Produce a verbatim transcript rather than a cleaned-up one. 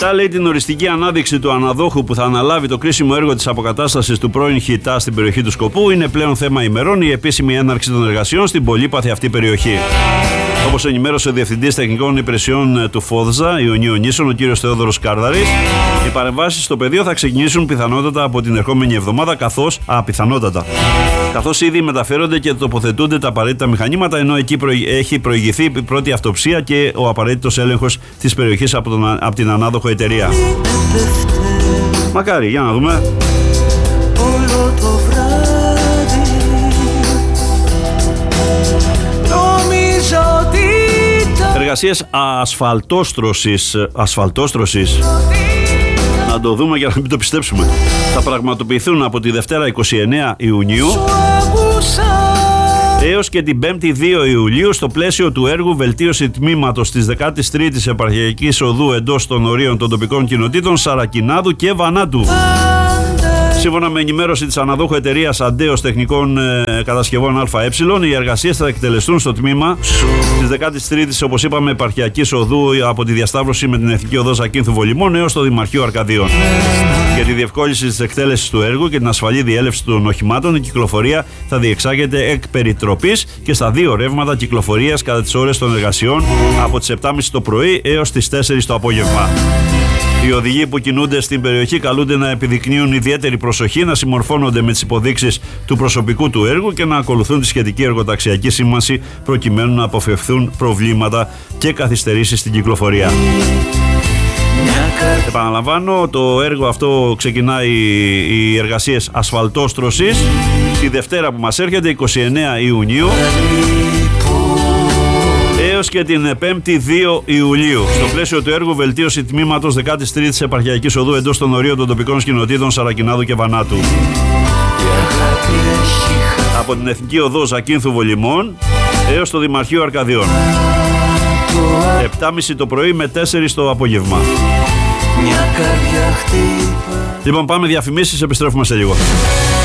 Μετά, λέει, την οριστική ανάδειξη του αναδόχου που θα αναλάβει το κρίσιμο έργο της αποκατάστασης του πρώην Χιτά στην περιοχή του Σκοπού είναι πλέον θέμα ημερών η επίσημη έναρξη των εργασιών στην πολύπαθη αυτή περιοχή. Όπως ενημέρωσε ο Διευθυντής Τεχνικών Υπηρεσιών του ΦΟΔΖΑ Ιωνίων Νήσων, ο κύριος Θεόδωρος Κάρδαρης, οι παρεμβάσεις στο πεδίο θα ξεκινήσουν πιθανότατα από την ερχόμενη εβδομάδα, καθώς, α, πιθανότατα, καθώς ήδη μεταφέρονται και τοποθετούνται τα απαραίτητα μηχανήματα, ενώ εκεί έχει προηγηθεί η πρώτη αυτοψία και ο απαραίτητος έλεγχος της περιοχής από, τον, από την ανάδοχο εταιρεία. Μακάρι, για να δούμε. Εργασίες ασφαλτόστρωσης, ασφαλτόστρωσης, να το δούμε για να μην το πιστέψουμε, θα πραγματοποιηθούν από τη Δευτέρα είκοσι εννέα Ιουνίου έως και την Πέμπτη δύο Ιουλίου στο πλαίσιο του έργου βελτίωση τμήματος της δεκάτη τρίτη Επαρχιακής Οδού εντός των ορίων των τοπικών κοινοτήτων Σαρακινάδου και Βανάτου. Σύμφωνα με ενημέρωση της αναδόχου εταιρείας Αντέος Τεχνικών ε, Κατασκευών ΑΕ, οι εργασίες θα εκτελεστούν στο τμήμα της δεκάτη τρίτη, όπως είπαμε, Επαρχιακής Οδού από τη διασταύρωση με την Εθνική Οδό Ζακίνθου Βολημών έως το Δημαρχείο Αρκαδίων. Για τη διευκόλυνση της εκτέλεσης του έργου και την ασφαλή διέλευση των οχημάτων, η κυκλοφορία θα διεξάγεται εκ περιτροπής και στα δύο ρεύματα κυκλοφορίας κατά τις ώρες των εργασιών από τις επτά και μισή το πρωί έως τις τέσσερις το απόγευμα. Οι οδηγοί που κινούνται στην περιοχή καλούνται να επιδεικνύουν ιδιαίτερη προσοχή, να συμμορφώνονται με τις υποδείξεις του προσωπικού του έργου και να ακολουθούν τη σχετική εργοταξιακή σήμανση προκειμένου να αποφευθούν προβλήματα και καθυστερήσεις στην κυκλοφορία. Επαναλαμβάνω, το έργο αυτό ξεκινάει οι εργασίες ασφαλτόστρωσης τη Δευτέρα που μας έρχεται, είκοσι εννέα Ιουνίου, έως και την Πέμπτη δύο Ιουλίου, στο πλαίσιο του έργου βελτίωση τμήματος δεκάτη τρίτη Επαρχιακής Οδού εντός των ορίων των τοπικών κοινοτήτων Σαρακινάδου και Βανάτου. Από την Εθνική Οδό Ζακίνθου Βολημών έως το Δημαρχείο Αρκαδίων. επτά και μισή το πρωί με τέσσερις το απόγευμα. Λοιπόν, πάμε διαφημίσεις, επιστρέφουμε σε λίγο.